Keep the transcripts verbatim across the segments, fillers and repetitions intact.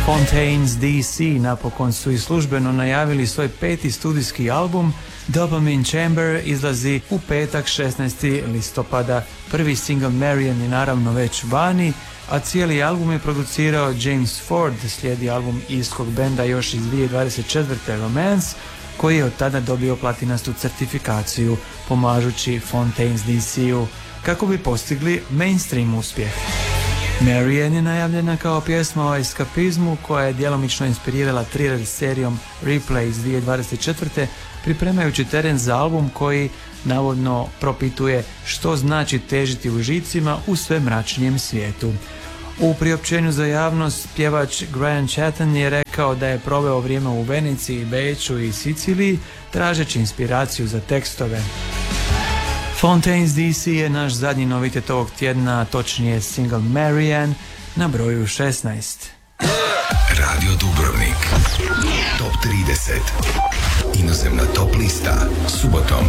Fontaines D C napokon su i službeno najavili svoj peti studijski album. Dopamine Chamber izlazi u petak šesnaestog listopada. Prvi single Marian je naravno već vani, a cijeli album je producirao James Ford. Slijedi album irskog benda još iz dvije tisuće dvadeset četvrte. Romance, koji je od tada dobio platinastu certifikaciju, pomažući Fontaines D C-u kako bi postigli mainstream uspjeh. Marian je najavljena kao pjesma o eskapizmu koja je djelomično inspirirala thriller serijom Replay iz dvije tisuće dvadeset četvrte. pripremajući teren za album koji navodno propituje što znači težiti užicima u sve mračnijem svijetu. U priopćenju za javnost pjevač Graham Chatham je rekao da je proveo vrijeme u Veneciji, Beču i Siciliji tražeći inspiraciju za tekstove. Fontaines D C je naš zadnji novitet ovog tjedna, točnije single Marian na broju šesnaest. Radio Dubrovnik Top trideset. Inozemna top lista subotom.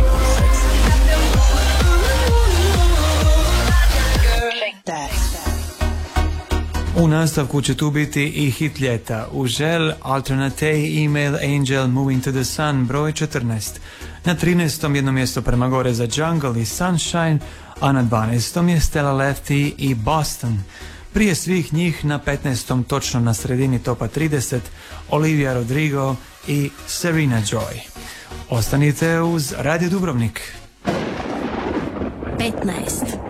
U nastavku će tu biti i hit ljeta. Užel, Alternate, Email, Angel, Moving to the Sun, broj četrnaest. Na trinaestom jedno mjesto prema gore za Jungle i Sunshine, a na dvanaestom je Stella Lefty i Boston. Prije svih njih na petnaestom točno na sredini topa trideset, Olivia Rodrigo i Serena Joy. Ostanite uz Radio Dubrovnik. petnaest.